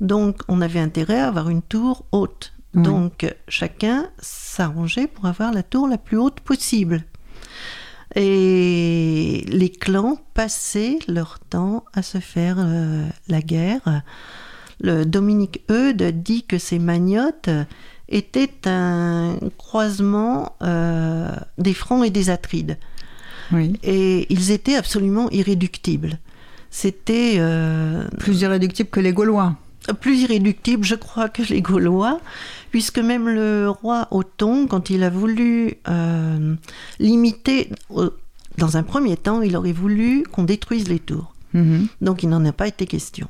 Donc, on avait intérêt à avoir une tour haute. Oui. Donc, chacun s'arrangeait pour avoir la tour la plus haute possible. Et les clans passaient leur temps à se faire la guerre. Le Dominique Eudes dit que ces magnottes étaient un croisement des Francs et des Atrides. Oui. Et ils étaient absolument irréductibles. C'était... Plus irréductible que les Gaulois. Plus irréductible, je crois, que les Gaulois, puisque même le roi Othon, quand il a voulu limiter... Dans un premier temps, il aurait voulu qu'on détruise les tours. Mm-hmm. Donc il n'en a pas été question.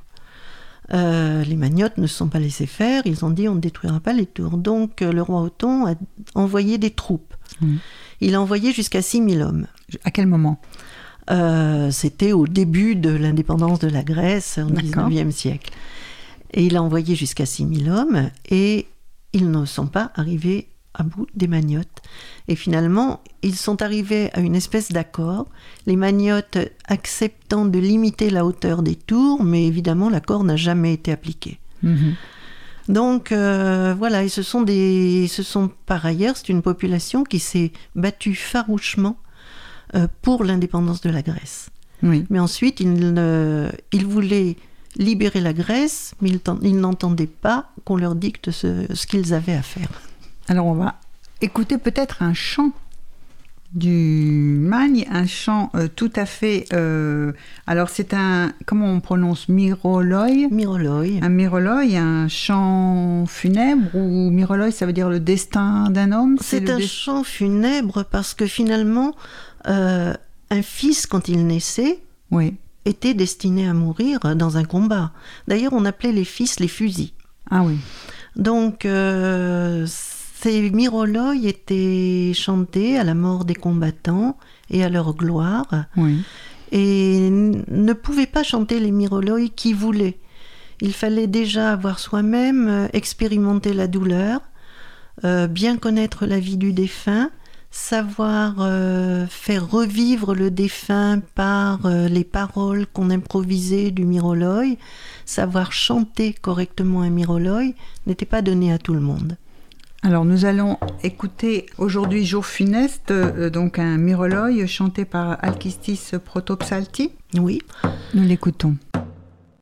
Les magnottes ne se sont pas laissés faire, ils ont dit on ne détruira pas les tours. Donc le roi Othon a envoyé des troupes. Mm. Il a envoyé jusqu'à 6000 hommes. À quel moment ? C'était au début de l'indépendance de la Grèce, au D'accord. 19e siècle. Et il a envoyé jusqu'à 6000 hommes, et ils ne sont pas arrivés à bout des magnottes. Et finalement, ils sont arrivés à une espèce d'accord, les magnottes acceptant de limiter la hauteur des tours, mais évidemment, l'accord n'a jamais été appliqué. Mm-hmm. Donc voilà, et ce sont par ailleurs, c'est une population qui s'est battue farouchement pour l'indépendance de la Grèce. Oui. Mais ensuite, ils voulaient libérer la Grèce, mais ils n'entendaient pas qu'on leur dicte ce qu'ils avaient à faire. Alors on va écouter peut-être un chant du Magne, un chant tout à fait... alors c'est comment on prononce, Myroloi ? Myroloi. Un Myroloi, un chant funèbre, ou Myroloi ça veut dire le destin d'un homme ? C'est un chant funèbre parce que finalement, un fils, quand il naissait, oui. était destiné à mourir dans un combat. D'ailleurs, on appelait les fils les fusils. Ah oui. Donc, ces Myroloi étaient chantés à la mort des combattants et à leur gloire. Oui. Et ne pouvaient pas chanter les Myroloi qui voulaient. Il fallait déjà avoir soi-même expérimenté la douleur, bien connaître la vie du défunt, savoir faire revivre le défunt par les paroles qu'on improvisait du Myroloi, savoir chanter correctement un Myroloi n'était pas donné à tout le monde. Alors nous allons écouter aujourd'hui Jour funeste, donc un Myroloi chanté par Alkistis Protopsalti. Oui. Nous l'écoutons.